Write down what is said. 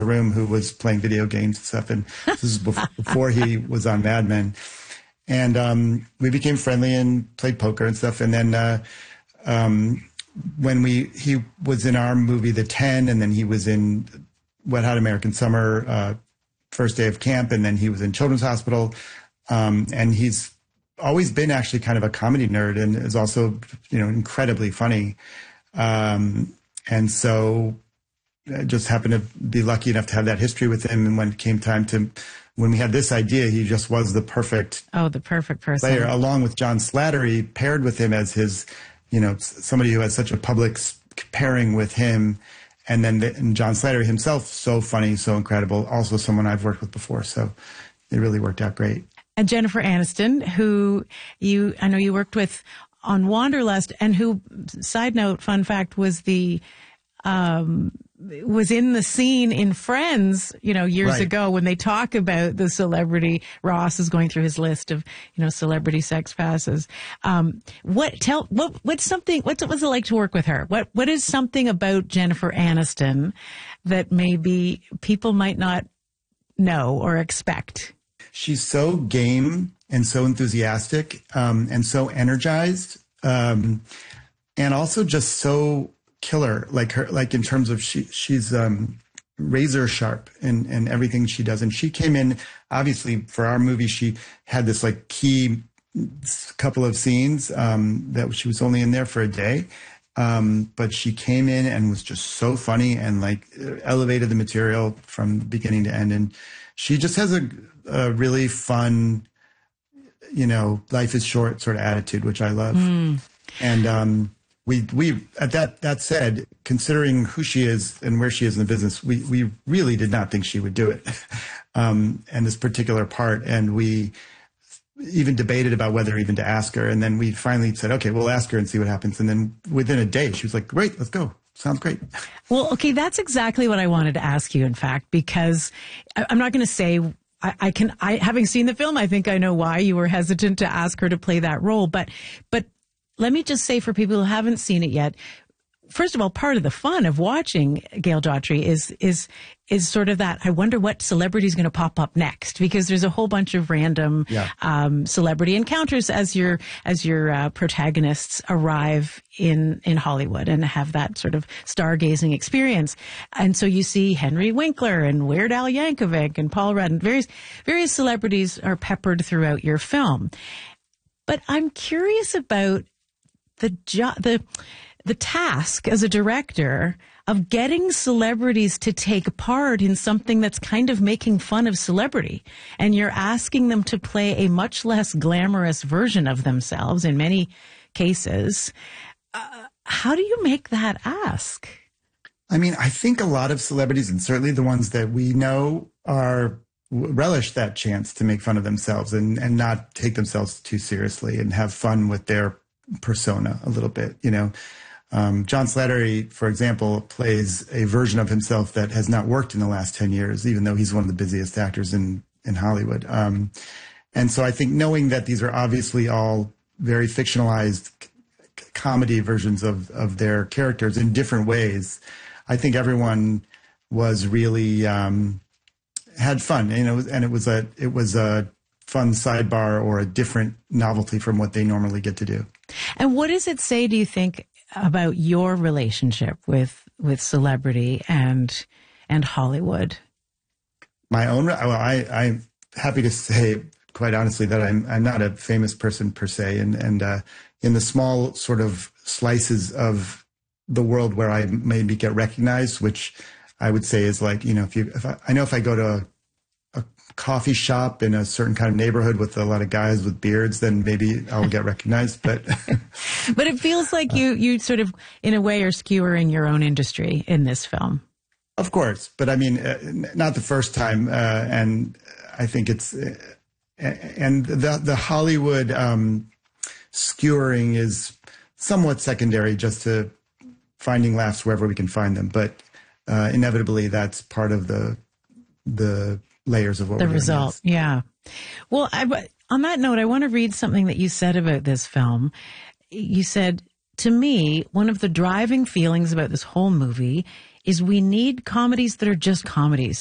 room who was playing video games and stuff. And this is before he was on Mad Men. And we became friendly and played poker and stuff. And then when he was in our movie, The 10, and then he was in Wet Hot American Summer, First Day of Camp, and then he was in Children's Hospital. And he's always been actually kind of a comedy nerd and is also, incredibly funny. And so I just happened to be lucky enough to have that history with him. And when it came time when we had this idea, he just was the perfect person player, along with John Slattery, paired with him as his, somebody who has such a public pairing with him. And then and John Slattery himself, so funny, so incredible. Also someone I've worked with before. So it really worked out great. And Jennifer Aniston, who I know you worked with on Wanderlust, and who, side note, fun fact, was was in the scene in Friends, years ago, when they talk about the celebrity. Ross is going through his list of, celebrity sex passes. What was it like to work with her? What is something about Jennifer Aniston that maybe people might not know or expect? She's so game and so enthusiastic, and so energized, and also just so killer, like in terms of she's razor sharp in everything she does. And she came in, obviously, for our movie, she had this key couple of scenes that she was only in there for a day. But she came in and was just so funny and elevated the material from beginning to end. And she just has a really fun, life is short sort of attitude, which I love. And we at that said, considering who she is and where she is in the business, we really did not think she would do it, and this particular part. And we even debated about whether even to ask her. And then we finally said, okay, we'll ask her and see what happens. And then within a day, she was like, great, let's go. Sounds great. Well, okay, that's exactly what I wanted to ask you, in fact, because I'm not going to say having seen the film, I think I know why you were hesitant to ask her to play that role. But let me just say, for people who haven't seen it yet, first of all, part of the fun of watching Gail Daughtry is sort of that, I wonder what celebrity is going to pop up next, because there's a whole bunch of random celebrity encounters as your protagonists arrive in Hollywood and have that sort of stargazing experience. And so you see Henry Winkler and Weird Al Yankovic and Paul Rudd, and various celebrities are peppered throughout your film. But I'm curious about the task as a director of getting celebrities to take part in something that's kind of making fun of celebrity. And you're asking them to play a much less glamorous version of themselves in many cases. How do you make that ask? I mean, I think a lot of celebrities, and certainly the ones that we know, relish that chance to make fun of themselves and not take themselves too seriously and have fun with their persona a little bit, John Slattery, for example, plays a version of himself that has not worked in the last 10 years, even though he's one of the busiest actors in Hollywood. And so I think knowing that these are obviously all very fictionalized comedy versions of their characters in different ways, I think everyone was really had fun, and it was a fun sidebar or a different novelty from what they normally get to do. And what does it say, do you think, about your relationship with celebrity and Hollywood? My own, I'm happy to say, quite honestly, that I'm not a famous person per se, and in the small sort of slices of the world where I maybe get recognized, which I would say is if I go to a coffee shop in a certain kind of neighborhood with a lot of guys with beards, then maybe I'll get recognized. But but it feels like you sort of, in a way, are skewering your own industry in this film. Of course, but I mean, not the first time, and I think it's and the Hollywood skewering is somewhat secondary, just to finding laughs wherever we can find them. But inevitably, that's part of the layers of what we're doing. The result, yeah. Well, on that note, I want to read something that you said about this film. You said, to me, one of the driving feelings about this whole movie is we need comedies that are just comedies.